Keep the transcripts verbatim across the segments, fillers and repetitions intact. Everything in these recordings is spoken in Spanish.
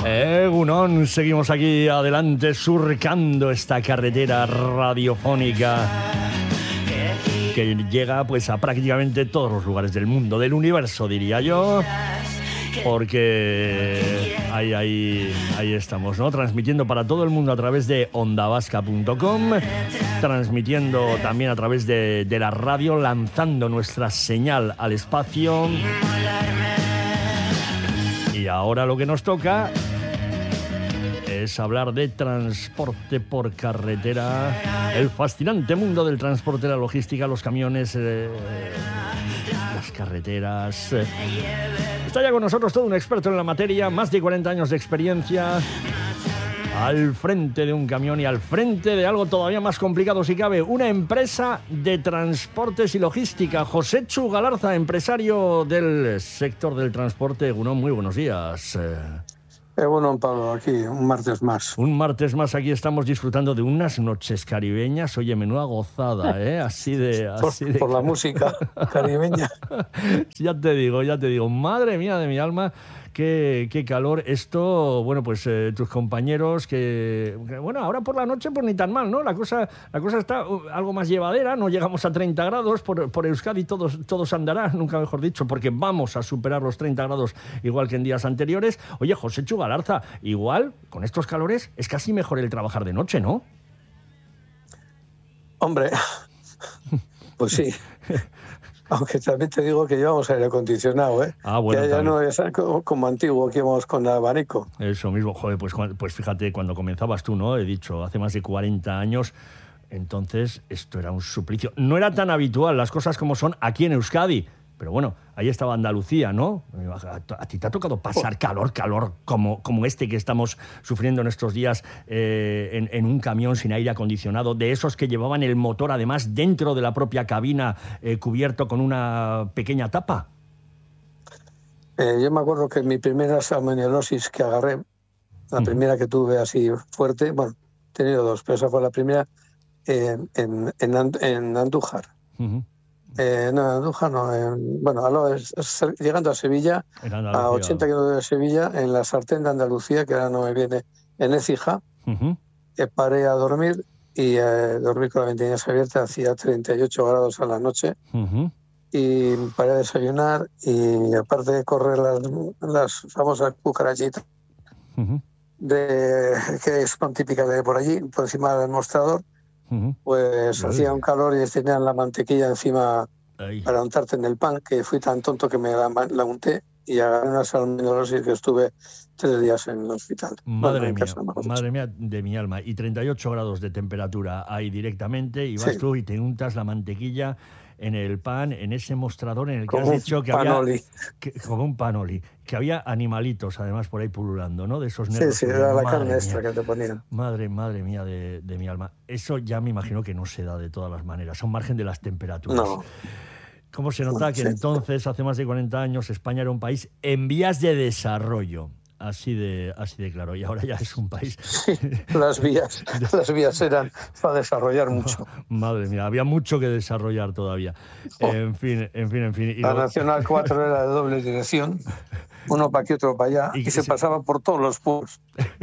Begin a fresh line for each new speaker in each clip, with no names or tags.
Egunon, seguimos aquí adelante surcando esta carretera radiofónica que llega pues a prácticamente todos los lugares del mundo, del universo diría yo, porque ahí, ahí, ahí estamos, ¿no? Transmitiendo para todo el mundo a través de onda vasca punto com, transmitiendo también a través de, de la radio, lanzando nuestra señal al espacio. Y ahora lo que nos toca es hablar de transporte por carretera, el fascinante mundo del transporte, la logística, los camiones, eh, las carreteras. Está ya con nosotros todo un experto en la materia, más de cuarenta años de experiencia al frente de un camión y al frente de algo todavía más complicado si cabe, una empresa de transportes y logística. Josechu Galarza, empresario del sector del transporte. Bueno, muy buenos días.
Eh, bueno, Pablo, aquí un martes más.
Un martes más, aquí estamos disfrutando de unas noches caribeñas. Oye, menuda gozada, ¿eh? Así de... Así
por,
de...
por la música caribeña.
Ya te digo, ya te digo. Madre mía de mi alma, qué, qué calor. Esto, bueno, pues eh, tus compañeros que, que... Bueno, ahora por la noche pues ni tan mal, ¿no? La cosa, la cosa está uh, algo más llevadera. No llegamos a treinta grados. Por, por Euskadi todos, todos andará, nunca mejor dicho, porque vamos a superar los treinta grados igual que en días anteriores. Oye, Josechu Galarza, igual, con estos calores, es casi mejor el trabajar de noche, ¿no?
Hombre, pues sí. Aunque también te digo que llevamos aire acondicionado, ¿eh?
Ah, bueno,
que ya no es como, como antiguo, que íbamos con abanico.
Eso mismo, joder, pues, pues fíjate, cuando comenzabas tú, ¿no? He dicho, hace más de cuarenta años, entonces esto era un suplicio. No era tan habitual, las cosas como son aquí en Euskadi. Pero bueno, ahí estaba Andalucía, ¿no? ¿A ti te ha tocado pasar calor, calor como, como este que estamos sufriendo en estos días eh, en, en un camión sin aire acondicionado, de esos que llevaban el motor además dentro de la propia cabina eh, cubierto con una pequeña tapa?
Eh, yo me acuerdo que mi primera salmonellosis que agarré, la uh-huh. primera que tuve así fuerte, bueno, he tenido dos, pero esa fue la primera en, en, en, And- en Andújar. Uh-huh. Eh, no, Andújar no. En, bueno, a es, es, llegando a Sevilla, a ochenta kilómetros de Sevilla, en la sartén de Andalucía, que ahora no me viene, en Écija, uh-huh. eh, paré a dormir y eh, dormí con las ventanas abiertas, hacía treinta y ocho grados a la noche, uh-huh. y paré a desayunar y aparte de correr las, las famosas cucarachitas, uh-huh. de, que son típicas de por allí, por encima del mostrador, Uh-huh. pues Ay. hacía un calor y tenían la mantequilla encima Ay. para untarte en el pan, que fui tan tonto que me la, la unté y agarré una salmonellosis que estuve tres días en el hospital.
Madre bueno, mía, casa, madre mía de mi alma. Y treinta y ocho grados de temperatura ahí directamente y vas sí. tú y te untas la mantequilla en el pan, en ese mostrador en el que
como
has dicho que
panoli.
había... Que, como un panoli. Que había animalitos, además, por ahí pululando, ¿no? De esos nervios.
Sí, sí, era la carne extra que te ponían.
Madre, madre mía de, de mi alma. Eso ya me imagino que no se da de todas las maneras, a un margen de las temperaturas.
No.
¿Cómo se nota que sí. entonces, hace más de cuarenta años, España era un país en vías de desarrollo? Así de, así de claro, y ahora ya es un país...
Sí, las vías, las vías eran para desarrollar mucho.
Madre mía, había mucho que desarrollar todavía. Oh. En fin, en fin, en fin. Y
la
lo...
Nacional cuatro era de doble dirección, uno para aquí, otro para allá, y, y se, se pasaba por todos los pueblos.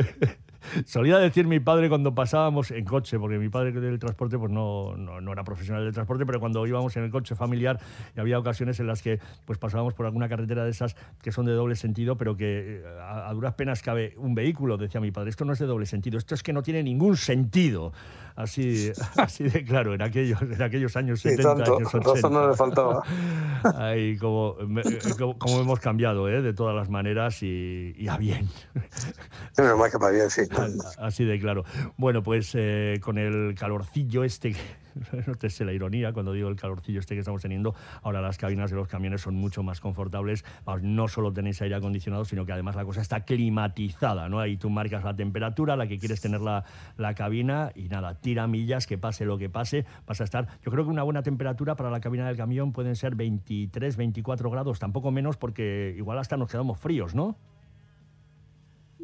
Solía decir mi padre cuando pasábamos en coche, porque mi padre del transporte pues no, no, no era profesional del transporte, pero cuando íbamos en el coche familiar y había ocasiones en las que pues pasábamos por alguna carretera de esas que son de doble sentido, pero que a, a duras penas cabe un vehículo, decía mi padre. Esto no es de doble sentido, esto es que no tiene ningún sentido. Así, así de claro, en aquellos, en aquellos años
y
setenta,
tanto,
años ochenta.
Razón no le faltaba.
Ay, como, como, como hemos cambiado, ¿eh? De todas las maneras y, y a bien.
Pero más que para bien, sí.
Así de claro. Bueno, pues eh, con el calorcillo este, no te sé la ironía cuando digo el calorcillo este que estamos teniendo, ahora las cabinas de los camiones son mucho más confortables. No solo tenéis aire acondicionado, sino que además la cosa está climatizada, ¿no? Ahí tú marcas la temperatura, la que quieres tener la, la cabina y nada, tira millas, que pase lo que pase, vas a estar... Yo creo que una buena temperatura para la cabina del camión pueden ser veintitrés, veinticuatro grados, tampoco menos, porque igual hasta nos quedamos fríos, ¿no?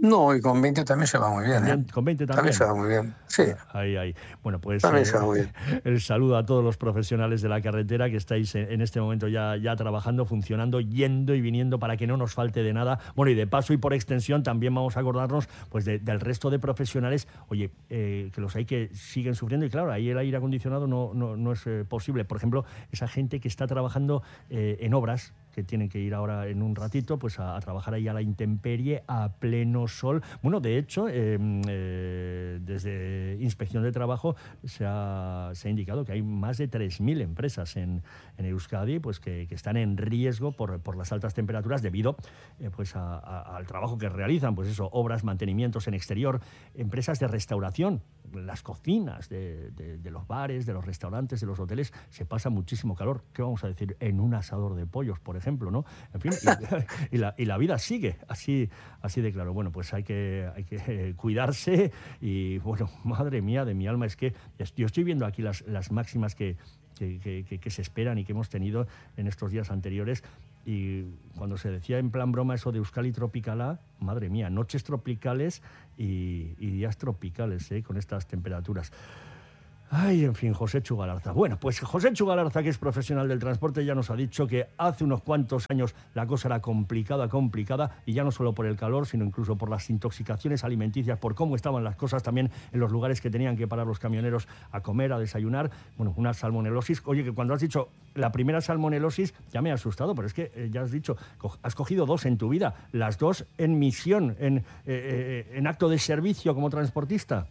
No, y con veinte también se va muy bien. ¿eh?
Con veinte también.
También se va muy bien, sí.
Ahí, ahí. Bueno, pues
también
eh,
se va muy bien.
El saludo a todos los profesionales de la carretera que estáis en este momento ya, ya trabajando, funcionando, yendo y viniendo para que no nos falte de nada. Bueno, y de paso y por extensión también vamos a acordarnos pues de, del resto de profesionales, oye, eh, que los hay que siguen sufriendo y claro, ahí el aire acondicionado no, no, no es eh, posible. Por ejemplo, esa gente que está trabajando eh, en obras, que tienen que ir ahora en un ratito pues a, a trabajar ahí a la intemperie, a pleno sol. Bueno, de hecho, eh, eh, desde Inspección de Trabajo se ha, se ha indicado que hay más de tres mil empresas en, en Euskadi pues que, que están en riesgo por, por las altas temperaturas debido eh, pues a, a, al trabajo que realizan, pues eso, obras, mantenimientos en exterior, empresas de restauración, las cocinas de, de, de los bares, de los restaurantes, de los hoteles, se pasa muchísimo calor. ¿Qué vamos a decir? En un asador de pollos, por ejemplo, ¿no? En fin, y, y, la, y la vida sigue así, así de claro. Bueno, pues hay que, hay que eh, cuidarse y, bueno, madre mía de mi alma, es que yo estoy viendo aquí las, las máximas que, que, que, que se esperan y que hemos tenido en estos días anteriores. Y cuando se decía en plan broma eso de Euskadi Tropicala, madre mía, noches tropicales y, y días tropicales, ¿eh? Con estas temperaturas. Ay, en fin, José Chu Galarza. Bueno, pues José Chu Galarza, que es profesional del transporte, ya nos ha dicho que hace unos cuantos años la cosa era complicada, complicada, y ya no solo por el calor, sino incluso por las intoxicaciones alimenticias, por cómo estaban las cosas también en los lugares que tenían que parar los camioneros a comer, a desayunar. Bueno, una salmonelosis. Oye, que cuando has dicho la primera salmonelosis, ya me ha asustado, pero es que eh, ya has dicho, has cogido dos en tu vida, las dos en misión, en, eh, eh, en acto de servicio como transportista.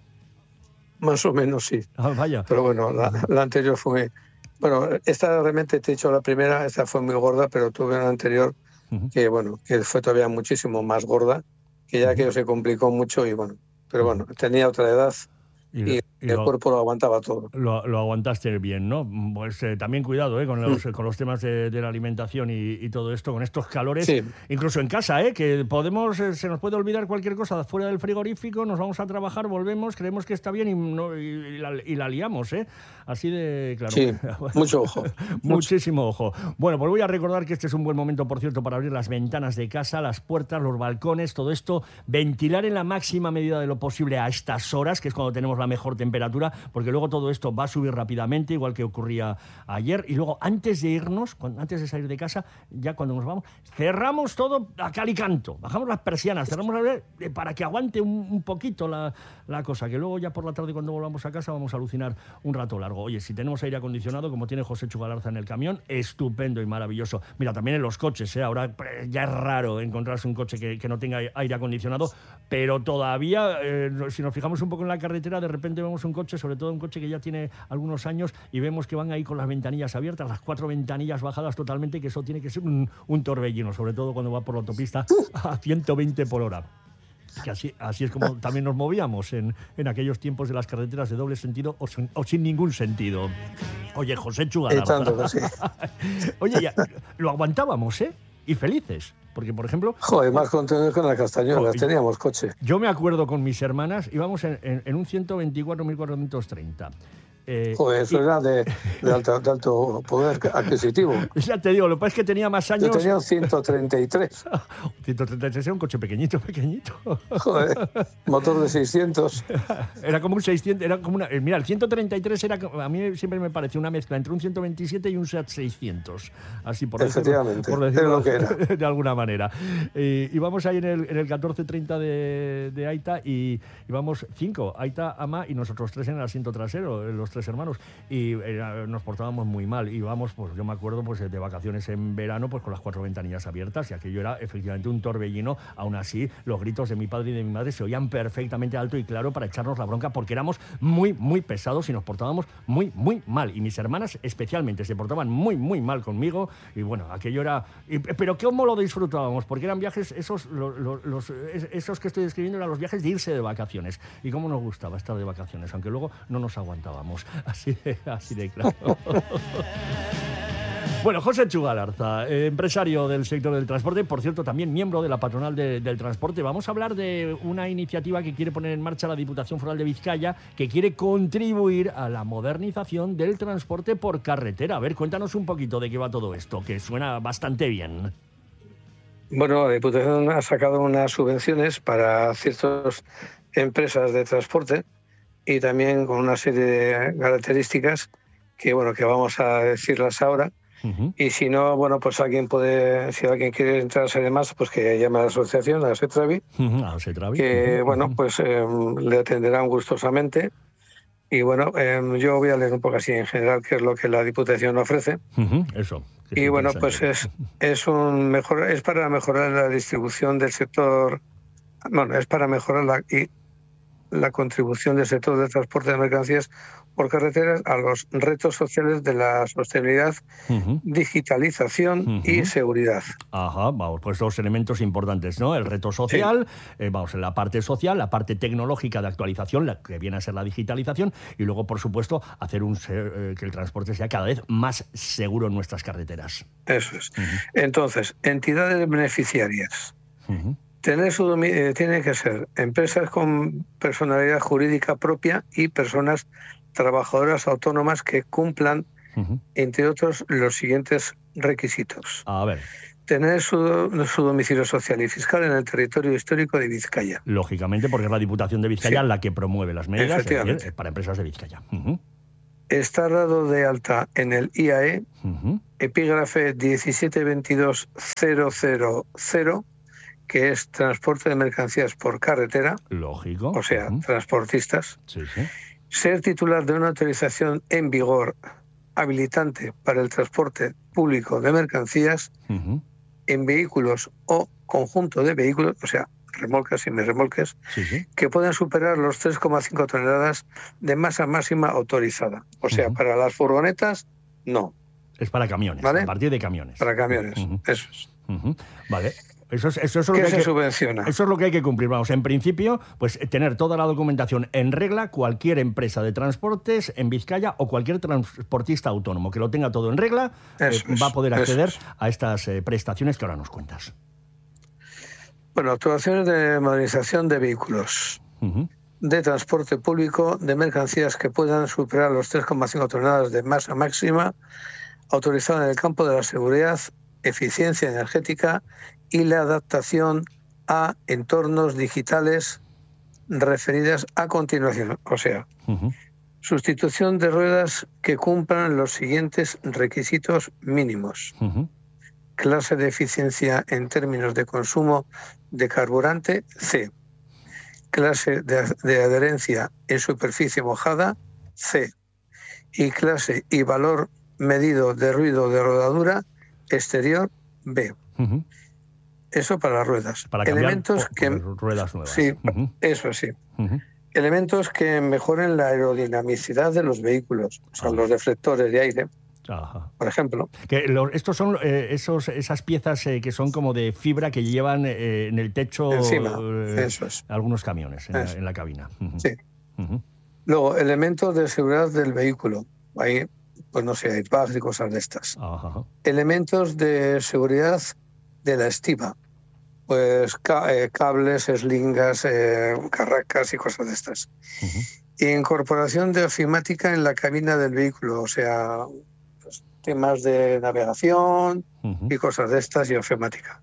Más o menos, sí.
Ah, vaya.
Pero bueno, la, la anterior fue... Bueno, esta realmente te he dicho la primera, esta fue muy gorda, pero tuve una anterior uh-huh. que, bueno, que fue todavía muchísimo más gorda, que ya uh-huh. aquello se complicó mucho y bueno, pero bueno, tenía otra edad y, y, y el lo, cuerpo lo aguantaba todo.
Lo, lo aguantaste bien, ¿no? Pues eh, también cuidado eh, con, los, mm. con los temas de, de la alimentación y, y todo esto, con estos calores, sí. Incluso en casa, ¿eh? Que podemos, eh, se nos puede olvidar cualquier cosa fuera del frigorífico, nos vamos a trabajar, volvemos, creemos que está bien y, no, y, y, la, y la liamos, ¿eh? Así de claro.
Sí, mucho ojo.
Muchísimo ojo. Bueno, pues voy a recordar que este es un buen momento, por cierto, para abrir las ventanas de casa, las puertas, los balcones, todo esto, ventilar en la máxima medida de lo posible a estas horas, que es cuando tenemos la mejor temperatura, porque luego todo esto va a subir rápidamente, igual que ocurría ayer, y luego antes de irnos, cuando, antes de salir de casa, ya cuando nos vamos, cerramos todo a cal y canto, bajamos las persianas, cerramos la, eh, para que aguante un, un poquito la, la cosa, que luego ya por la tarde cuando volvamos a casa vamos a alucinar un rato largo. Oye, si tenemos aire acondicionado, como tiene José Chu Galarza en el camión, estupendo y maravilloso. Mira, también en los coches, ¿eh? Ahora ya es raro encontrarse un coche que, que no tenga aire acondicionado, pero todavía, eh, si nos fijamos un poco en la carretera, de repente vemos un coche, sobre todo un coche que ya tiene algunos años, y vemos que van ahí con las ventanillas abiertas, las cuatro ventanillas bajadas totalmente, que eso tiene que ser un, un torbellino, sobre todo cuando va por la autopista a ciento veinte por hora. Que así, así es como también nos movíamos en, en aquellos tiempos de las carreteras de doble sentido o sin, o sin ningún sentido. Oye, José Chu Galarza. Sí. Oye, ya, lo aguantábamos, ¿eh? Y felices. Porque, por ejemplo...
Joder, más contentos con las castañuelas, teníamos coche.
Yo me acuerdo con mis hermanas, íbamos en, en, en un ciento veinticuatro mil cuatrocientos treinta.
Eh, Joder, eso y... era de, de, alto, de alto poder adquisitivo.
Ya te digo, lo que pasa es que tenía más años...
Yo tenía un ciento treinta y tres.
ciento treinta y tres era un coche pequeñito, pequeñito.
Joder, motor de seiscientos.
Era como un seiscientos, era como una... Mira, el ciento treinta y tres era, a mí siempre me pareció una mezcla entre un ciento veintisiete y un SEAT seiscientos. Así por
Efectivamente,
decirlo, por decirlo
lo que era.
De alguna manera. Eh, íbamos ahí en el, en el catorce treinta de, de Aita y íbamos cinco, Aita, Ama y nosotros tres en el asiento trasero, los tres hermanos, y eh, nos portábamos muy mal. Íbamos, pues yo me acuerdo, pues de vacaciones en verano, pues con las cuatro ventanillas abiertas, y aquello era efectivamente un torbellino. Aún así, los gritos de mi padre y de mi madre se oían perfectamente alto y claro para echarnos la bronca, porque éramos muy, muy pesados y nos portábamos muy, muy mal. Y mis hermanas especialmente se portaban muy, muy mal conmigo, y bueno, aquello era... Y, pero cómo lo disfrutábamos, porque eran viajes, esos, los, los, esos que estoy describiendo eran los viajes de irse de vacaciones. Y cómo nos gustaba estar de vacaciones, aunque luego no nos aguantábamos. Así de, así de claro. Bueno, José Chu Galarza, eh, empresario del sector del transporte, por cierto, también miembro de la patronal de, del transporte. Vamos a hablar de una iniciativa que quiere poner en marcha la Diputación Foral de Vizcaya, que quiere contribuir a la modernización del transporte por carretera. A ver, cuéntanos un poquito de qué va todo esto, que suena bastante bien.
Bueno, la Diputación ha sacado unas subvenciones para ciertas empresas de transporte y también con una serie de características que, bueno, que vamos a decirlas ahora. Uh-huh. Y si no, bueno, pues alguien puede, si alguien quiere enterarse de más, pues que llame a la asociación, a la SETRAVI,
uh-huh. a la SETRAVI.
que,
uh-huh.
bueno, pues eh, le atenderán gustosamente. Y bueno, eh, yo voy a leer un poco así en general qué es lo que la Diputación ofrece.
Uh-huh. Eso.
Y bueno, pues es, es un mejor, es para mejorar la distribución del sector, bueno, es para mejorar la, y la contribución del sector del transporte de mercancías por carreteras a los retos sociales de la sostenibilidad, uh-huh. digitalización uh-huh. y seguridad.
Ajá, vamos, pues dos elementos importantes, ¿no? El reto social, sí. eh, vamos, la parte social, la parte tecnológica de actualización, la que viene a ser la digitalización, y luego, por supuesto, hacer un eh, que el transporte sea cada vez más seguro en nuestras carreteras.
Eso es. Uh-huh. Entonces, entidades beneficiarias. Uh-huh. Tener su dominio, eh, tiene que ser empresas con personalidad jurídica propia y personas trabajadoras autónomas que cumplan, uh-huh. entre otros, los siguientes requisitos.
A ver.
Tener su, su domicilio social y fiscal en el territorio histórico de Vizcaya.
Lógicamente, porque es la Diputación de Vizcaya sí. la que promueve las medidas es decir, para empresas de Vizcaya. Uh-huh.
Estar dado de alta en el I A E, uh-huh. epígrafe diecisiete veintidós cero cero cero, que es transporte de mercancías por carretera.
Lógico.
O sea, uh-huh. transportistas.
Sí, sí.
Ser titular de una autorización en vigor habilitante para el transporte público de mercancías uh-huh. en vehículos o conjunto de vehículos, o sea, remolques y semirremolques,
sí, sí.
que puedan superar los tres coma cinco toneladas de masa máxima autorizada. O sea, uh-huh. para las furgonetas, no.
Es para camiones,
¿vale?
A partir de camiones.
Para camiones, uh-huh. eso es.
Uh-huh. Vale. Eso es, eso, es lo
¿Qué
que
se
hay que,
subvenciona?
Eso es lo que hay que cumplir. Vamos, en principio, pues tener toda la documentación en regla, cualquier empresa de transportes en Vizcaya o cualquier transportista autónomo que lo tenga todo en regla eh,
es,
va a poder acceder
es.
a estas eh, prestaciones que ahora nos cuentas.
Bueno, actuaciones de modernización de vehículos, uh-huh. de transporte público de mercancías que puedan superar los tres coma cinco toneladas de masa máxima autorizada en el campo de la seguridad, eficiencia energética y la adaptación a entornos digitales referidas a continuación. O sea, uh-huh. sustitución de ruedas que cumplan los siguientes requisitos mínimos. Uh-huh. Clase de eficiencia en términos de consumo de carburante, C. Clase de, de adherencia en superficie mojada, C. Y clase y valor medido de ruido de rodadura exterior, B. Uh-huh. Eso para las ruedas.
Para
Elementos
por,
que
por ruedas nuevas.
Sí,
uh-huh.
eso sí.
Uh-huh.
Elementos que mejoren la aerodinamicidad de los vehículos, o sea, uh-huh. los deflectores de aire.
Ajá.
Por ejemplo.
Que lo, estos son eh, esos, esas piezas eh, que son como de fibra que llevan eh, en el techo
encima,
eh,
eso es.
algunos camiones en, la, en la cabina. Uh-huh.
Sí.
Uh-huh.
Luego, elementos de seguridad del vehículo. Ahí, pues no sé, airbags y cosas de estas.
Ajá.
Elementos de seguridad de la estiba. Pues ca- eh, cables, eslingas, eh, carracas y cosas de estas. Uh-huh. Incorporación de ofimática en la cabina del vehículo, o sea, pues, temas de navegación uh-huh. y cosas de estas y ofimática.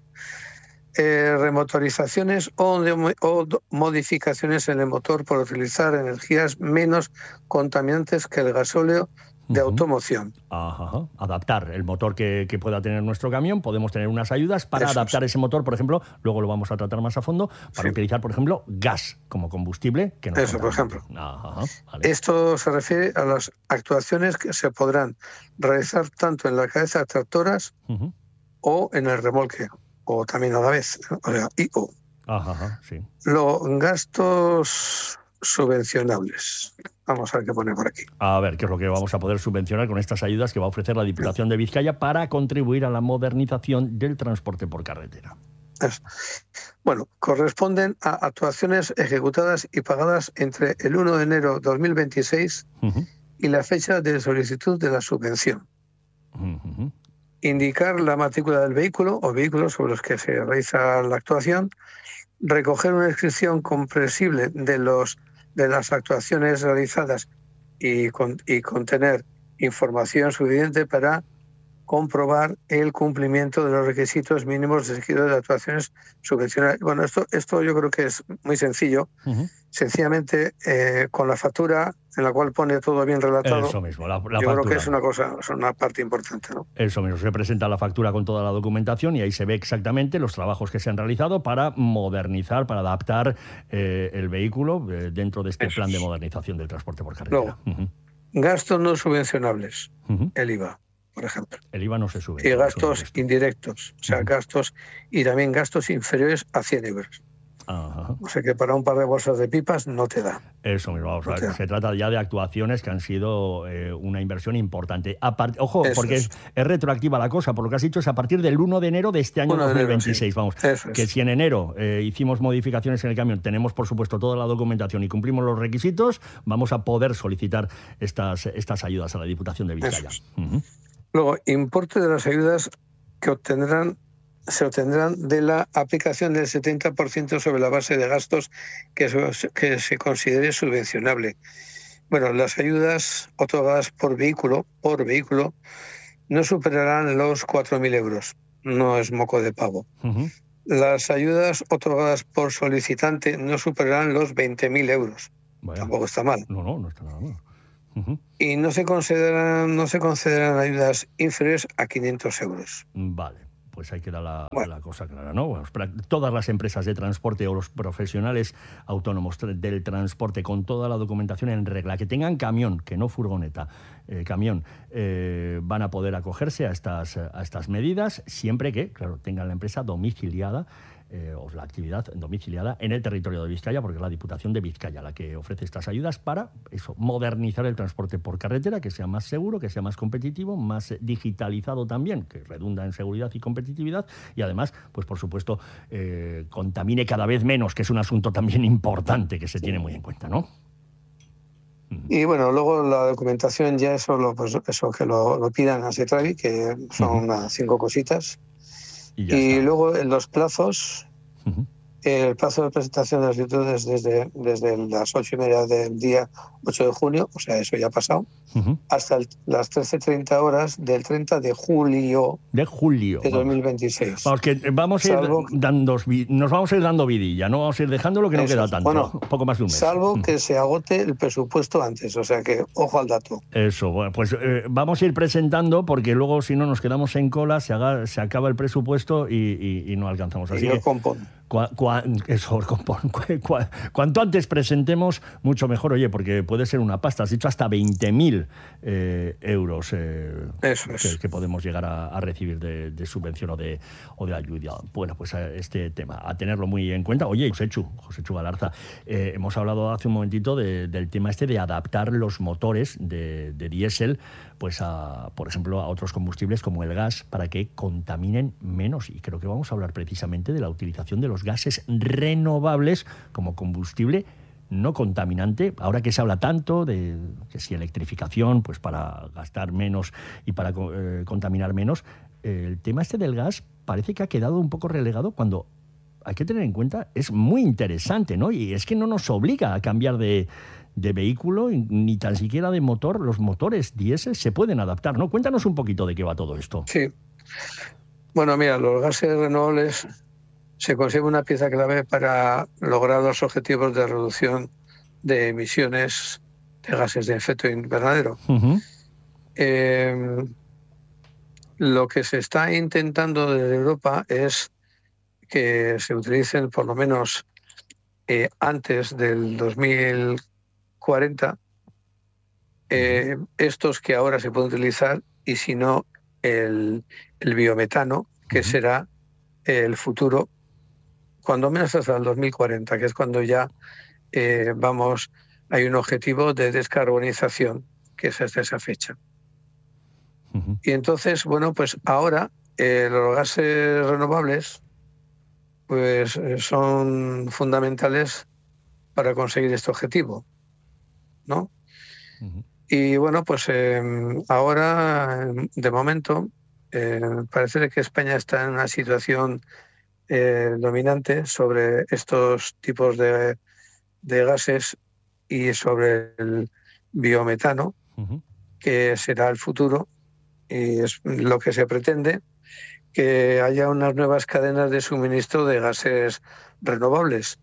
Eh, remotorizaciones o, de, o modificaciones en el motor por utilizar energías menos contaminantes que el gasóleo de uh-huh. automoción.
Ajá. Adaptar el motor que, que pueda tener nuestro camión. Podemos tener unas ayudas para
Eso
adaptar
es.
ese motor, por ejemplo, luego lo vamos a tratar más a fondo, para sí. utilizar, por ejemplo, gas como combustible. Que nos
Eso, por ejemplo.
Ajá. Vale.
Esto se refiere a las actuaciones que se podrán realizar tanto en la cabeza de tractoras uh-huh. o en el remolque, o también a la vez, o sea, y o.
Ajá, sí.
Los gastos subvencionables. Vamos a ver qué pone por aquí.
A ver, qué es lo que vamos a poder subvencionar con estas ayudas que va a ofrecer la Diputación de Vizcaya para contribuir a la modernización del transporte por carretera.
Es. Bueno, corresponden a actuaciones ejecutadas y pagadas entre el primero de enero de dos mil veintiséis uh-huh. y la fecha de solicitud de la subvención. Uh-huh. Indicar la matrícula del vehículo o vehículos sobre los que se realiza la actuación, recoger una inscripción comprensible de los de las actuaciones realizadas y, con, y contener información suficiente para comprobar el cumplimiento de los requisitos mínimos exigidos de actuaciones subvencionadas. Bueno, esto, esto yo creo que es muy sencillo. Uh-huh. Sencillamente, eh, con la factura en la cual pone todo bien relatado,
eso mismo, la, la
yo
factura.
creo que es una cosa, es una parte importante, ¿no?
Eso mismo, se presenta la factura con toda la documentación y ahí se ve exactamente los trabajos que se han realizado para modernizar, para adaptar eh, el vehículo eh, dentro de este eso plan es. de modernización del transporte por carretera.
Luego, uh-huh. gastos no subvencionables, uh-huh. el I V A, por ejemplo.
El I V A no se sube.
Y gastos indirectos, o sea, uh-huh. gastos y también gastos inferiores a cien euros. Ajá. O sea que para un par de bolsas de pipas no te da.
Eso mismo, o sea, no se trata ya de actuaciones que han sido eh, una inversión importante. Apart- Ojo, Eso porque es. Es, es retroactiva la cosa, por lo que has dicho, es a partir del uno de enero de este año dos mil veintiséis. Enero, sí. Vamos, Eso que es. Si en enero eh, hicimos modificaciones en el camión, tenemos por supuesto toda la documentación y cumplimos los requisitos, vamos a poder solicitar estas, estas ayudas a la Diputación de Vizcaya.
Es. Uh-huh. Luego, importe de las ayudas que obtendrán se obtendrán de la aplicación del setenta por ciento sobre la base de gastos que, que se considere subvencionable. Bueno, las ayudas otorgadas por vehículo, por vehículo no superarán los cuatro mil euros. No es moco de pavo. Uh-huh. Las ayudas otorgadas por solicitante no superarán los veinte mil euros. Vaya. Tampoco está mal.
No, no, no está nada mal. Uh-huh.
Y no se consideran, no se consideran ayudas inferiores a quinientos euros.
Vale. Pues ahí queda la, bueno. la cosa clara, ¿no? Bueno, todas las empresas de transporte o los profesionales autónomos del transporte con toda la documentación en regla, que tengan camión, que no furgoneta, eh, camión, eh, van a poder acogerse a estas, a estas medidas siempre que, claro, tengan la empresa domiciliada eh, o la actividad domiciliada en el territorio de Vizcaya, porque es la Diputación de Vizcaya la que ofrece estas ayudas para eso, modernizar el transporte por carretera, que sea más seguro, que sea más competitivo, más digitalizado también, que redunda en seguridad y competitividad, y además, pues por supuesto, eh, contamine cada vez menos, que es un asunto también importante que se tiene muy en cuenta, ¿no?
Y bueno, luego la documentación ya eso, lo, pues eso que lo, lo pidan a Setravi, que son uh-huh. unas cinco cositas. Y, y luego en los plazos, uh-huh. el plazo de presentación de las solicitudes desde, desde las ocho y media del día ocho de junio, o sea, eso ya ha pasado, uh-huh. hasta el, las trece treinta horas del treinta de julio
de julio
de dos mil veintiséis.
Vamos, que vamos a ir salvo, dando, nos vamos a ir dando vidilla, no vamos a ir dejando lo que no queda tanto, bueno, poco más de un mes.
Salvo uh-huh. que se agote el presupuesto antes, o sea que ojo al dato.
Eso, bueno, pues eh, vamos a ir presentando porque luego si no nos quedamos en cola, se, haga, se acaba el presupuesto y, y, y no alcanzamos. Así
y
que,
compón.
Cua, cua, eso, compón, cua, cuanto antes presentemos, mucho mejor, oye, porque puede ser una pasta. Has dicho hasta veinte mil eh, euros eh,
Eso es.
que, que podemos llegar a, a recibir de, de subvención o de, o de ayuda. Bueno, pues a este tema, a tenerlo muy en cuenta. Oye, Josechu, Josechu Galarza, eh, hemos hablado hace un momentito de, del tema este de adaptar los motores de, de diésel, pues a, por ejemplo, a otros combustibles como el gas, para que contaminen menos. Y creo que vamos a hablar precisamente de la utilización de los gases renovables como combustible no contaminante. Ahora que se habla tanto de que si electrificación, pues para gastar menos y para eh, contaminar menos, eh, el tema este del gas parece que ha quedado un poco relegado cuando hay que tener en cuenta, es muy interesante, ¿no? Y es que no nos obliga a cambiar de, de vehículo, ni tan siquiera de motor. Los motores diésel se pueden adaptar, ¿no? Cuéntanos un poquito de qué va todo esto.
Sí. Bueno, mira, los gases renovables se consigue una pieza clave para lograr los objetivos de reducción de emisiones de gases de efecto invernadero. Uh-huh. Eh, lo que se está intentando desde Europa es que se utilicen por lo menos eh, antes del dos mil cuarenta eh, estos que ahora se pueden utilizar, y si no el, el biometano, que uh-huh. será el futuro, cuando menos hasta el dos mil cuarenta, que es cuando ya eh, vamos, hay un objetivo de descarbonización, que es hasta esa fecha. Uh-huh. Y entonces, bueno, pues ahora eh, los gases renovables pues eh, son fundamentales para conseguir este objetivo, ¿no? Uh-huh. Y bueno, pues eh, ahora, de momento, eh, parece que España está en una situación Eh, dominante sobre estos tipos de, de gases y sobre el biometano, uh-huh. que será el futuro, y es lo que se pretende, que haya unas nuevas cadenas de suministro de gases renovables.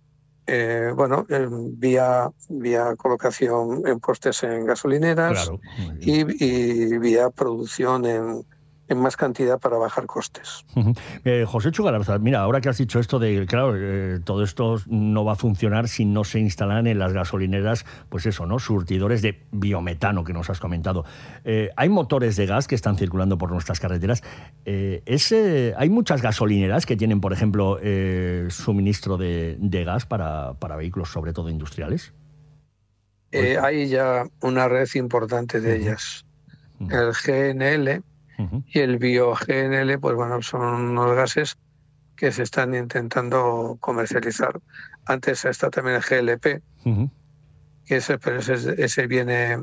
Eh, bueno, eh, vía, vía colocación en postes en gasolineras,
claro,
y, y vía producción en, en más cantidad para bajar costes.
Uh-huh. Eh, José Chu Galarza, mira, ahora que has dicho esto de, claro, eh, todo esto no va a funcionar si no se instalan en las gasolineras, pues eso, ¿no? Surtidores de biometano que nos has comentado. Eh, hay motores de gas que están circulando por nuestras carreteras. Eh, ese, hay muchas gasolineras que tienen, por ejemplo, eh, suministro de, de gas para, para vehículos, sobre todo industriales.
Eh, hay ya una red importante de uh-huh. ellas. Uh-huh. El G N L uh-huh. y el bio-G N L, pues bueno, son unos gases que se están intentando comercializar. Antes está también el G L P, uh-huh. que ese, pero ese, ese viene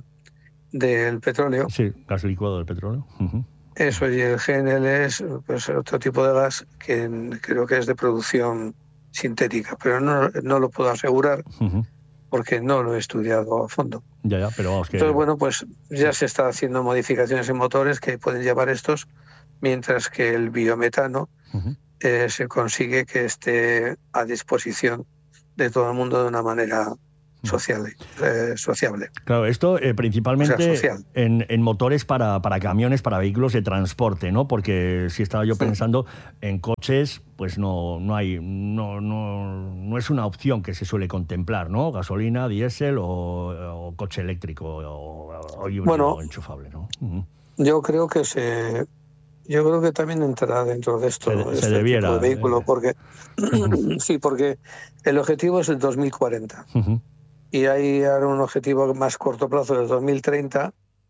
del petróleo.
Sí, gas licuado del petróleo. Uh-huh.
Eso, y el G N L es pues, otro tipo de gas que creo que es de producción sintética, pero no, no lo puedo asegurar. Uh-huh. Porque no lo he estudiado a fondo.
Ya, ya, pero vamos que...
Entonces, bueno, pues ya se está haciendo modificaciones en motores que pueden llevar estos, mientras que el biometano uh-huh. eh, se consigue que esté a disposición de todo el mundo de una manera social, eh, sociable.
Claro, esto eh, principalmente
o sea,
en, en motores para, para camiones, para vehículos de transporte, ¿no? Porque si estaba yo sí. pensando en coches, pues no, no hay, no, no, no es una opción que se suele contemplar, ¿no? Gasolina, diésel o, o coche eléctrico o, o híbrido bueno, enchufable, ¿no? Uh-huh.
Yo creo que se, yo creo que también entrará dentro de esto,
se,
este
se debiera,
tipo de vehículo,
eh,
porque uh-huh. sí, porque el objetivo es el dos mil cuarenta. Uh-huh. Y hay ahora un objetivo más corto plazo del dos mil treinta,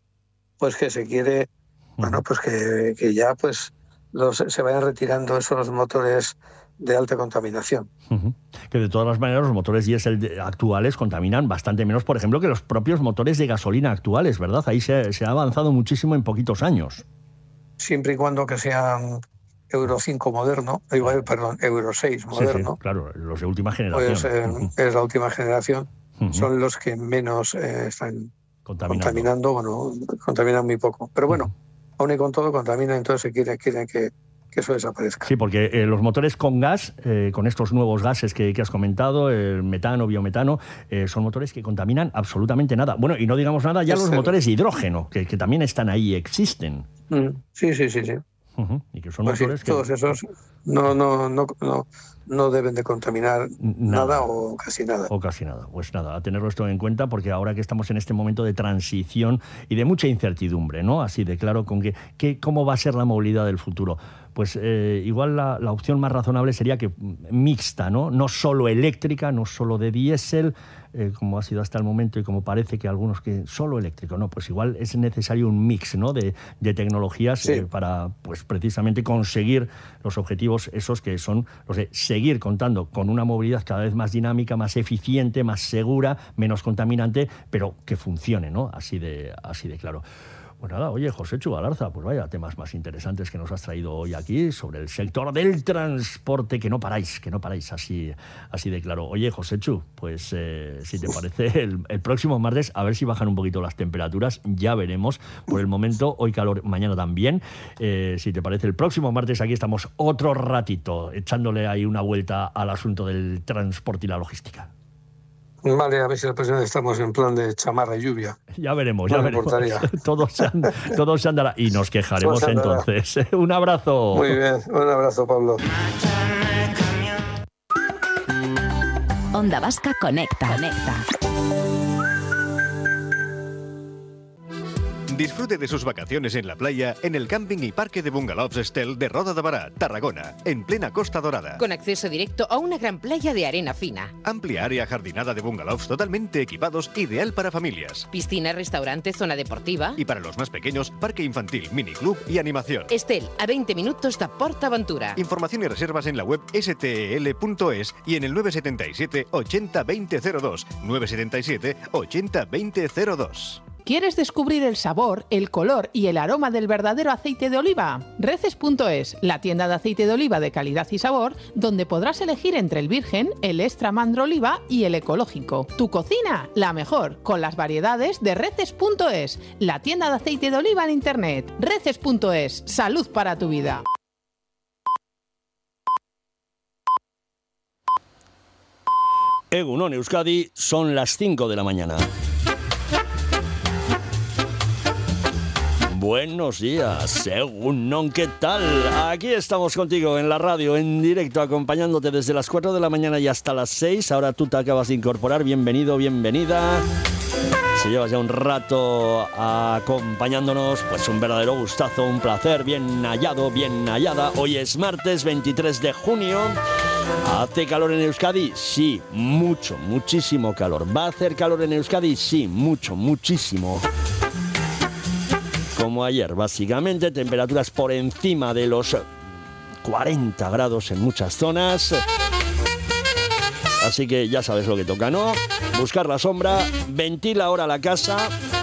pues que se quiere, uh-huh. bueno, pues que, que ya pues los, se vayan retirando esos motores de alta contaminación.
Uh-huh. Que de todas las maneras los motores diésel actuales contaminan bastante menos, por ejemplo, que los propios motores de gasolina actuales, ¿verdad? Ahí se, se ha avanzado muchísimo en poquitos años.
Siempre y cuando que sean Euro cinco moderno, igual, perdón, Euro seis moderno.
Sí, sí, claro, los de última generación.
Pues eh, uh-huh. es la última generación. Uh-huh. Son los que menos eh, están contaminando. contaminando, bueno, contaminan muy poco. Pero bueno, uh-huh. aún y con todo contaminan, entonces se quiere, quieren que, que eso desaparezca.
Sí, porque eh, los motores con gas, eh, con estos nuevos gases que, que has comentado, el metano, biometano, eh, son motores que contaminan absolutamente nada. Bueno, y no digamos nada ya es los cero. Motores de hidrógeno, que, que también están ahí, existen.
Mm, sí, sí, sí, sí.
Uh-huh. Y que son
pues
motores
sí,
que...
todos esos no, no, no, no, no deben de contaminar nada. nada o casi nada.
O casi nada. Pues nada, a tenerlo esto en cuenta, porque ahora que estamos en este momento de transición y de mucha incertidumbre, ¿no? Así de claro, con que, que cómo va a ser la movilidad del futuro. Pues eh, igual la, la opción más razonable sería que mixta, ¿no? No solo eléctrica, no solo de diésel, eh, como ha sido hasta el momento y como parece que algunos que solo eléctrico, no, pues igual es necesario un mix, ¿no? de, de tecnologías sí. eh, para, pues precisamente conseguir los objetivos esos que son los de seguir contando con una movilidad cada vez más dinámica, más eficiente, más segura, menos contaminante, pero que funcione, ¿no? Así de, así de claro. Pues nada, oye, José Chu Galarza, pues vaya temas más interesantes que nos has traído hoy aquí sobre el sector del transporte, que no paráis, que no paráis, así, así de claro. Oye, José Chu, pues eh, si te parece, el, el próximo martes, a ver si bajan un poquito las temperaturas, ya veremos. Por el momento, hoy calor, mañana también. Eh, si te parece, el próximo martes aquí estamos otro ratito, echándole ahí una vuelta al asunto del transporte y la logística.
Vale, a ver si la próxima estamos en plan de chamarra y lluvia.
Ya veremos, ya no veremos. Todo se, and, todo se andará. Y nos quejaremos entonces. Un abrazo.
Muy bien, un abrazo, Pablo.
Onda Vasca Conecta. Conecta.
Disfrute de sus vacaciones en la playa en el camping y parque de bungalows Estel de Roda de Bará, Tarragona, en plena Costa Dorada.
Con acceso directo a una gran playa de arena fina.
Amplia área jardinada de bungalows totalmente equipados, ideal para familias.
Piscina, restaurante, zona deportiva.
Y para los más pequeños, parque infantil, miniclub y animación.
Estel, a veinte minutos de PortAventura.
Información y reservas en la web ese te ele punto es y en el nueve siete siete, ochenta, veinte cero dos. nueve siete siete, ochenta, veinte cero dos.
¿Quieres descubrir el sabor, el color y el aroma del verdadero aceite de oliva? Reces punto es, la tienda de aceite de oliva de calidad y sabor, donde podrás elegir entre el virgen, el extra mandro oliva y el ecológico. Tu cocina, la mejor, con las variedades de Reces punto es, la tienda de aceite de oliva en internet. Reces punto es, salud para tu vida.
Egunon Euskadi, son las cinco de la mañana. Buenos días, Egunon, ¿qué tal? Aquí estamos contigo en la radio, en directo, acompañándote desde las cuatro de la mañana y hasta las seis. Ahora tú te acabas de incorporar, bienvenido, bienvenida. Si llevas ya un rato acompañándonos, pues un verdadero gustazo, un placer, bien hallado, bien hallada. Hoy es martes veintitrés de junio. ¿Hace calor en Euskadi? Sí, mucho, muchísimo calor. ¿Va a hacer calor en Euskadi? Sí, mucho, muchísimo. Como ayer, básicamente, temperaturas por encima de los cuarenta grados en muchas zonas. Así que ya sabes lo que toca, ¿no? Buscar la sombra, ventila ahora la casa.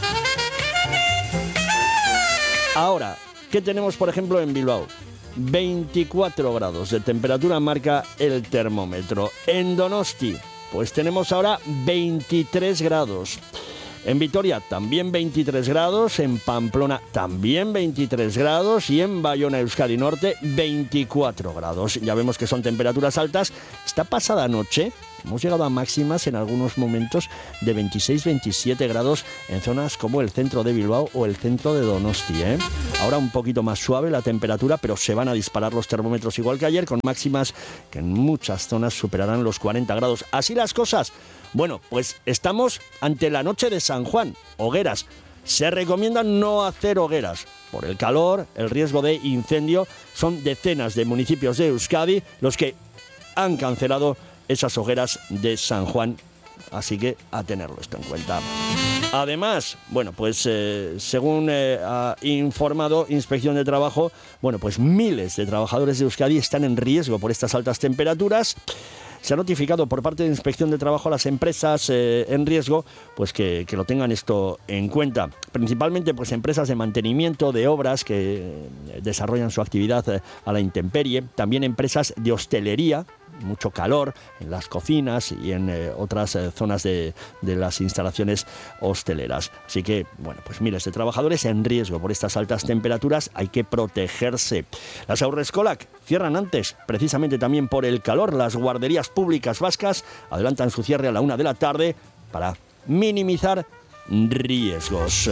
Ahora, ¿qué tenemos, por ejemplo, en Bilbao? veinticuatro grados de temperatura marca el termómetro. En Donosti, pues tenemos ahora veintitrés grados. En Vitoria también veintitrés grados, en Pamplona también veintitrés grados y en Bayona, Euskadi Norte, veinticuatro grados. Ya vemos que son temperaturas altas. Esta pasada noche hemos llegado a máximas en algunos momentos de veintiséis veintisiete grados en zonas como el centro de Bilbao o el centro de Donosti, ¿eh? Ahora un poquito más suave la temperatura, pero se van a disparar los termómetros igual que ayer, con máximas que en muchas zonas superarán los cuarenta grados. Así las cosas. Bueno, pues estamos ante la noche de San Juan, hogueras. Se recomienda no hacer hogueras. Por el calor, el riesgo de incendio, son decenas de municipios de Euskadi los que han cancelado esas hogueras de San Juan. Así que a tenerlo esto en cuenta. Además, bueno, pues eh, según eh, ha informado Inspección de Trabajo, bueno, pues miles de trabajadores de Euskadi están en riesgo por estas altas temperaturas. Se ha notificado por parte de Inspección de Trabajo a las empresas eh, en riesgo, pues que, que lo tengan esto en cuenta. Principalmente pues empresas de mantenimiento, de obras que desarrollan su actividad eh, a la intemperie. También empresas de hostelería, mucho calor en las cocinas y en eh, otras eh, zonas de, de las instalaciones hosteleras. Así que, bueno, pues miles de trabajadores en riesgo por estas altas temperaturas. Hay que protegerse. Las Haurreskolak cierran antes, precisamente también por el calor. Las guarderías públicas vascas adelantan su cierre a la una de la tarde para minimizar riesgos.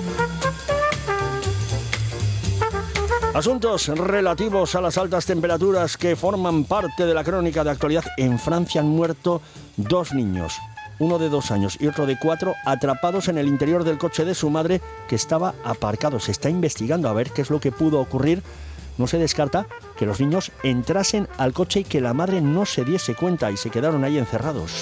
Asuntos relativos a las altas temperaturas que forman parte de la crónica de actualidad. En Francia han muerto dos niños, uno de dos años y otro de cuatro, atrapados en el interior del coche de su madre que estaba aparcado. Se está investigando a ver qué es lo que pudo ocurrir. No se descarta que los niños entrasen al coche y que la madre no se diese cuenta y se quedaron ahí encerrados.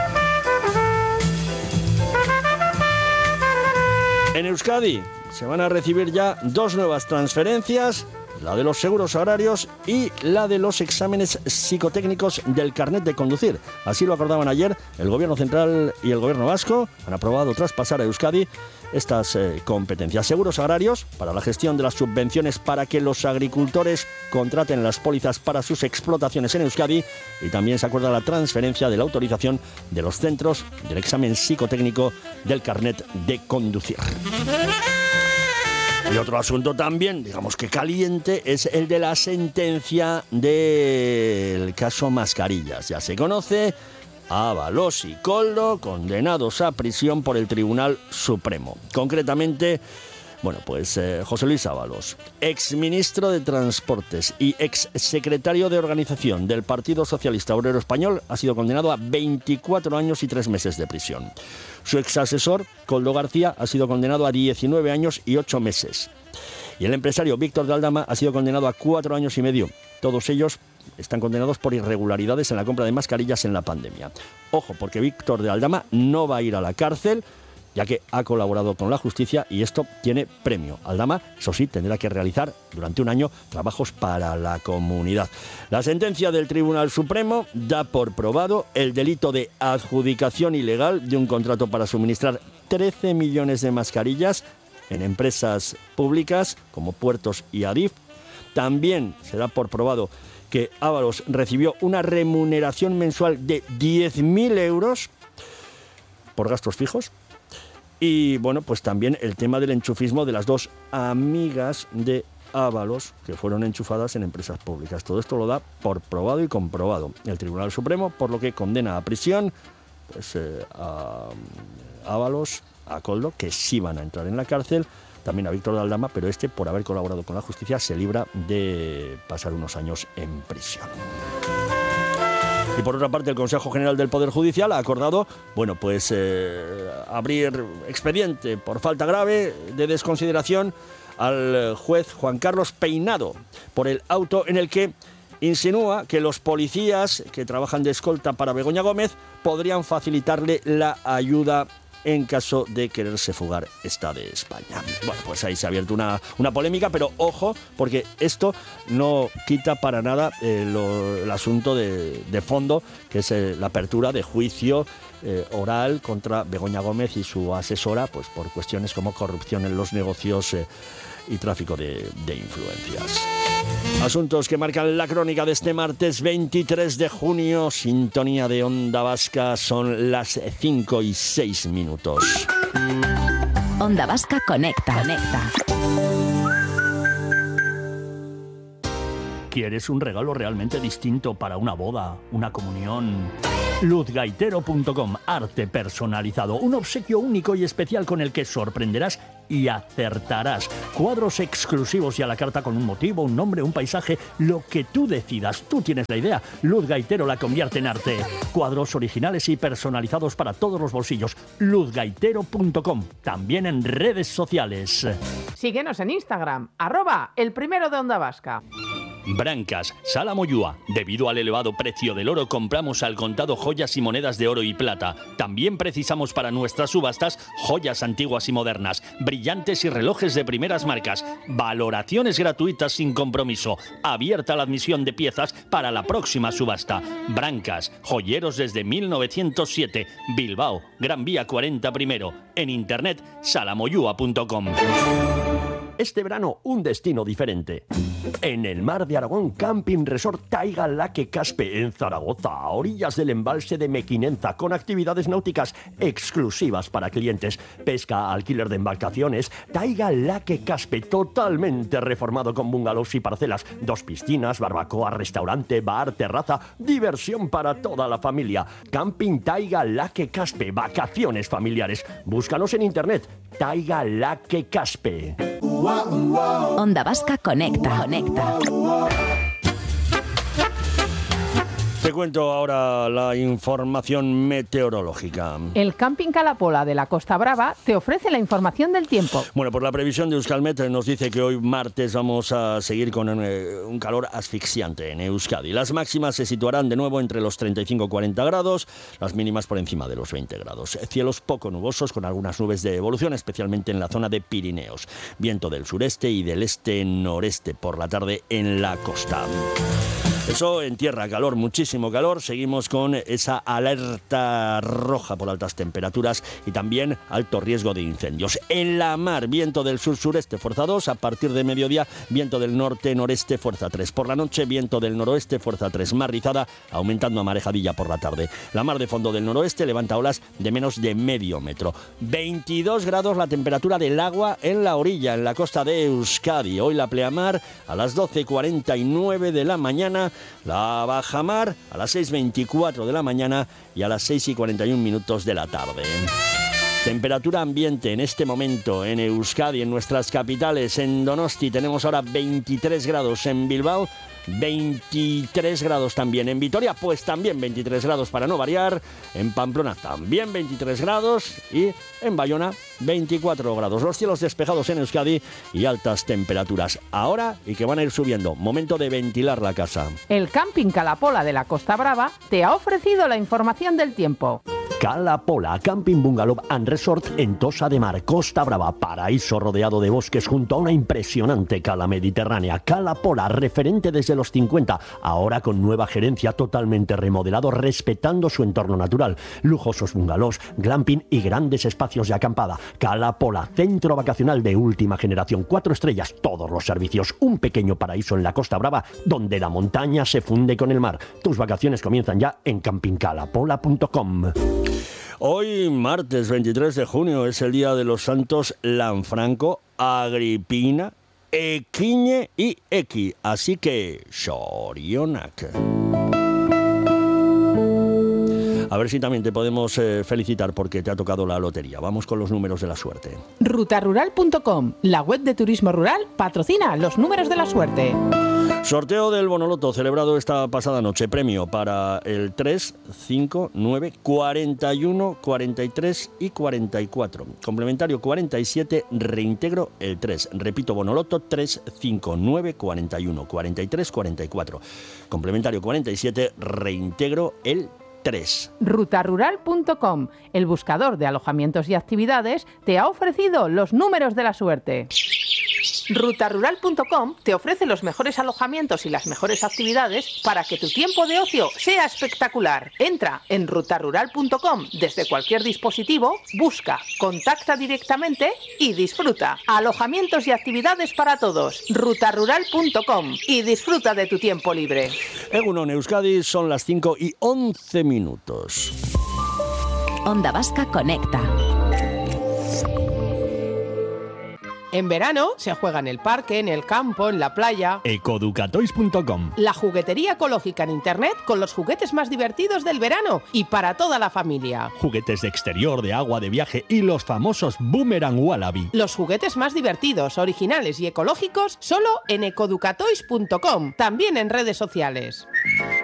En Euskadi se van a recibir ya dos nuevas transferencias, la de los seguros agrarios y la de los exámenes psicotécnicos del carnet de conducir. Así lo acordaban ayer el Gobierno Central y el Gobierno Vasco. Han aprobado traspasar a Euskadi estas eh, competencias. Seguros agrarios para la gestión de las subvenciones para que los agricultores contraten las pólizas para sus explotaciones en Euskadi, y también se acuerda la transferencia de la autorización de los centros del examen psicotécnico del carnet de conducir. Y otro asunto también, digamos que caliente, es el de la sentencia del caso Mascarillas. Ya se conoce. Ábalos y Koldo, condenados a prisión por el Tribunal Supremo. Concretamente, bueno, pues eh, José Luis Ábalos, exministro de Transportes y exsecretario de Organización del Partido Socialista Obrero Español, ha sido condenado a veinticuatro años y tres meses de prisión. Su exasesor, Koldo García, ha sido condenado a diecinueve años y ocho meses. Y el empresario Víctor de Aldama ha sido condenado a cuatro años y medio. Todos ellos están condenados por irregularidades en la compra de mascarillas en la pandemia. Ojo, porque Víctor de Aldama no va a ir a la cárcel, ya que ha colaborado con la justicia y esto tiene premio. Aldama, eso sí, tendrá que realizar durante un año trabajos para la comunidad. La sentencia del Tribunal Supremo da por probado el delito de adjudicación ilegal de un contrato para suministrar trece millones de mascarillas en empresas públicas como Puertos y Adif. También se da por probado que Ábalos recibió una remuneración mensual de diez mil euros por gastos fijos. Y bueno, pues también el tema del enchufismo de las dos amigas de Ábalos que fueron enchufadas en empresas públicas. Todo esto lo da por probado y comprobado el Tribunal Supremo, por lo que condena a prisión pues, eh, a Ábalos, a Koldo, que sí van a entrar en la cárcel, también a Víctor de Aldama, pero este, por haber colaborado con la justicia, se libra de pasar unos años en prisión. Y por otra parte, el Consejo General del Poder Judicial ha acordado, bueno, pues eh, abrir expediente por falta grave de desconsideración al juez Juan Carlos Peinado por el auto en el que insinúa que los policías que trabajan de escolta para Begoña Gómez podrían facilitarle la ayuda en caso de quererse fugar esta de España. Bueno, pues ahí se ha abierto una, una polémica, pero ojo, porque esto no quita para nada eh, lo, el asunto de, de fondo, que es eh, la apertura de juicio eh, oral contra Begoña Gómez y su asesora, pues por cuestiones como corrupción en los negocios eh, y tráfico de, de influencias. Asuntos que marcan la crónica de este martes veintitrés de junio, sintonía de Onda Vasca, son las cinco y seis minutos.
Onda Vasca Conecta. Conecta.
¿Quieres un regalo realmente distinto para una boda, una comunión? luz gaitero punto com, arte personalizado, un obsequio único y especial con el que sorprenderás y acertarás. Cuadros exclusivos y a la carta con un motivo, un nombre, un paisaje, lo que tú decidas. Tú tienes la idea. Luz Gaitero la convierte en arte. Cuadros originales y personalizados para todos los bolsillos. luz gaitero punto com, también en redes sociales.
Síguenos en Instagram, arroba el primero de Onda Vasca.
Brancas, Sala Moyúa. Debido al elevado precio del oro, compramos al contado joyas y monedas de oro y plata. También precisamos para nuestras subastas joyas antiguas y modernas, brillantes y relojes de primeras marcas. Valoraciones gratuitas sin compromiso. Abierta la admisión de piezas para la próxima subasta. Brancas, joyeros desde mil novecientos siete. Bilbao, Gran Vía cuarenta primero. En internet, salamoyúa punto com.
Este verano, un destino diferente. En el Mar de Aragón, Camping Resort Taiga Laque Caspe, en Zaragoza, a orillas del embalse de Mequinenza, con actividades náuticas exclusivas para clientes, pesca, alquiler de embarcaciones. Taiga Laque Caspe, totalmente reformado con bungalows y parcelas, dos piscinas, barbacoa, restaurante, bar, terraza, diversión para toda la familia. Camping Taiga Laque Caspe, vacaciones familiares. Búscanos en internet, Taiga Laque Caspe.
Onda Vasca Conecta. Conecta.
Te cuento ahora la información meteorológica.
El Camping Calapola de la Costa Brava te ofrece la información del tiempo.
Bueno, por la previsión de Euskalmet nos dice que hoy martes vamos a seguir con eh, un calor asfixiante en Euskadi. Las máximas se situarán de nuevo entre los treinta y cinco a cuarenta grados, las mínimas por encima de los veinte grados. Cielos poco nubosos con algunas nubes de evolución, especialmente en la zona de Pirineos. Viento del sureste y del este-noreste por la tarde en la costa. Eso en tierra, calor, muchísimo calor. Seguimos con esa alerta roja por altas temperaturas y también alto riesgo de incendios. En la mar, viento del sur-sureste, fuerza dos. A partir de mediodía, viento del norte-noreste, fuerza tres. Por la noche, viento del noroeste, fuerza tres. Mar rizada, aumentando a marejadilla por la tarde. La mar de fondo del noroeste levanta olas de menos de medio metro. veintidós grados la temperatura del agua en la orilla, en la costa de Euskadi. Hoy la pleamar a las doce cuarenta y nueve de la mañana. La bajamar a las seis veinticuatro de la mañana y a las seis y cuarenta y un minutos de la tarde. Temperatura ambiente en este momento en Euskadi, en nuestras capitales. En Donosti tenemos ahora veintitrés grados, en Bilbao veintitrés grados también, en Vitoria pues también veintitrés grados para no variar, en Pamplona también veintitrés grados y en Bayona veinticuatro grados. Los cielos despejados en Euskadi y altas temperaturas ahora y que van a ir subiendo. Momento de ventilar la casa.
El Camping Calapola de la Costa Brava te ha ofrecido la información del tiempo.
Cala Pola, Camping Bungalow and Resort en Tossa de Mar, Costa Brava, paraíso rodeado de bosques junto a una impresionante cala mediterránea. Cala Pola, referente desde los cincuenta, ahora con nueva gerencia, totalmente remodelado, respetando su entorno natural. Lujosos bungalows, glamping y grandes espacios de acampada. Cala Pola, centro vacacional de última generación, cuatro estrellas, todos los servicios, un pequeño paraíso en la Costa Brava donde la montaña se funde con el mar. Tus vacaciones comienzan ya en camping cala pola punto com.
Hoy, martes veintitrés de junio, es el día de los santos Lanfranco, Agripina, Equiñe y Equi. Así que, Xorionak. A ver si también te podemos eh, felicitar porque te ha tocado la lotería. Vamos con los números de la suerte.
ruta rural punto com, la web de turismo rural, patrocina los números de la suerte.
Sorteo del Bonoloto celebrado esta pasada noche. Premio para el tres, cinco, nueve, cuarenta y uno, cuarenta y tres y cuarenta y cuatro. Complementario cuarenta y siete, reintegro el tres. Repito, Bonoloto tres, cinco, nueve, cuarenta y uno, cuarenta y tres, cuarenta y cuatro. Complementario cuarenta y siete, reintegro el tres.
ruta rural punto com, el buscador de alojamientos y actividades, te ha ofrecido los números de la suerte. ruta rural punto com te ofrece los mejores alojamientos y las mejores actividades para que tu tiempo de ocio sea espectacular. Entra en ruta rural punto com desde cualquier dispositivo, busca, contacta directamente y disfruta. Alojamientos y actividades para todos. ruta rural punto com y disfruta de tu tiempo libre.
Egunon Euskadi, son las cinco y once minutos.
Onda Vasca Conecta.
En verano se juega en el parque, en el campo, en la playa.
ecoducatoys punto com.
La juguetería ecológica en internet con los juguetes más divertidos del verano y para toda la familia.
Juguetes de exterior, de agua, de viaje y los famosos Boomerang Wallaby.
Los juguetes más divertidos, originales y ecológicos solo en ecoducatoys punto com, también en redes sociales.